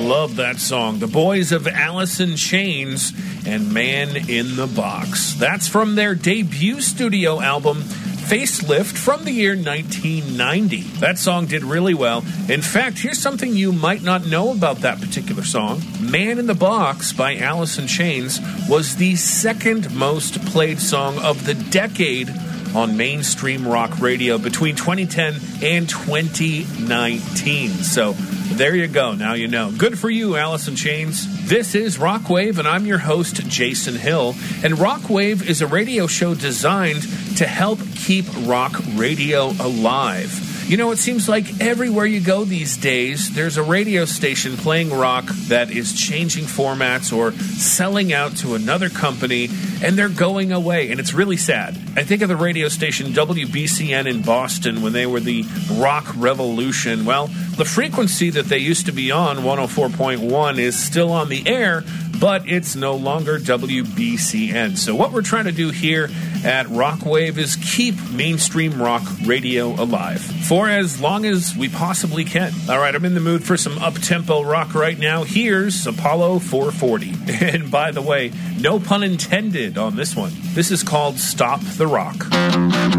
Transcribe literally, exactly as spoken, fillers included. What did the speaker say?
Love that song. The Boys of Alice in Chains and Man in the Box. That's from their debut studio album, Facelift, from the year nineteen ninety. That song did really well. In fact, here's something you might not know about that particular song. Man in the Box by Alice in Chains was the second most played song of the decade on mainstream rock radio between twenty ten and twenty nineteen. So there you go. Now you know. Good for you, Alice in Chains. This is Rockwave, and I'm your host, Jason Hill. And Rockwave is a radio show designed to help keep rock radio alive. You know, it seems like everywhere you go these days, there's a radio station playing rock that is changing formats or selling out to another company, and they're going away, and it's really sad. I think of the radio station W B C N in Boston when they were the rock revolution. Well, the frequency that they used to be on, one oh four point one, is still on the air, but it's no longer W B C N. So what we're trying to do here at Rockwave is keep mainstream rock radio alive for as long as we possibly can. All right, I'm in the mood for some up-tempo rock right now. Here's Apollo four forty. And by the way, no pun intended on this one. This is called Stop the Rock.